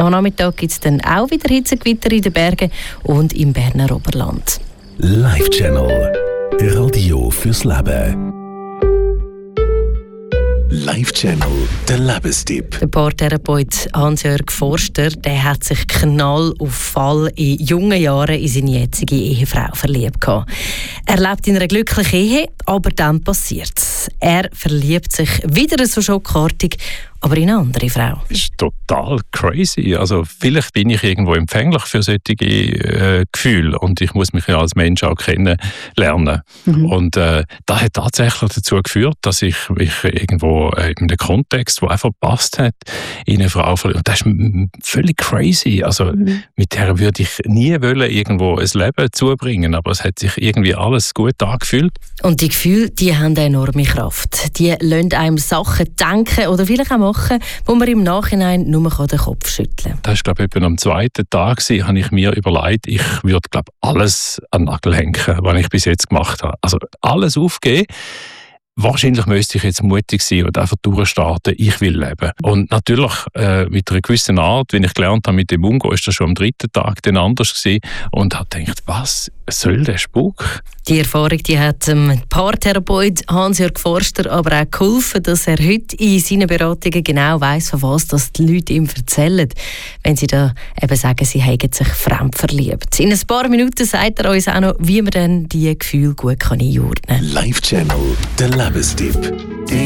Am Nachmittag gibt es dann auch wieder Hitzegewitter in den Bergen und im Berner Oberland. Live Channel. Radio fürs Leben. Live Channel, der Lebenstipp. Der Paartherapeut Hans-Jörg Forster, der hat sich knall auf Fall in jungen Jahren in seine jetzige Ehefrau verliebt gehabt. Er lebt in einer glücklichen Ehe, aber dann passiert's. Er verliebt sich wieder so schockartig, aber in eine andere Frau. Das ist total crazy. Also vielleicht bin ich irgendwo empfänglich für solche Gefühle und ich muss mich ja als Mensch auch kennenlernen. Und das hat tatsächlich dazu geführt, dass ich mich irgendwo in einem Kontext, der einfach gepasst hat, in eine Frau verliebt. Und das ist völlig crazy. Also mit der würde ich nie wollen, irgendwo ein Leben zubringen, aber es hat sich irgendwie alles gut angefühlt. Und die Gefühle, die haben eine enorme Kraft. Die lassen einem Sachen denken oder vielleicht auch machen, wo man im Nachhinein nur den Kopf schütteln kann. Das war, glaube ich, etwa am zweiten Tag, habe ich mir überlegt, ich würde, glaube ich, alles an den Nagel hängen, was ich bis jetzt gemacht habe. Also alles aufgeben. Wahrscheinlich müsste ich jetzt mutig sein und einfach durchstarten, ich will leben. Und natürlich mit einer gewissen Art, wenn ich gelernt habe, mit dem umgehen, ist das schon am dritten Tag dann anders gewesen und habe gedacht, was soll der Spuk? Die Erfahrung, die hat dem Paartherapeut Hans-Jörg Forster aber auch geholfen, dass er heute in seinen Beratungen genau weiss, von was das die Leute ihm erzählen, wenn sie da eben sagen, sie hätten sich fremd verliebt. In ein paar Minuten sagt er uns auch noch, wie man dann diese Gefühle gut einordnen kann. Live Channel, der Lebenstipp.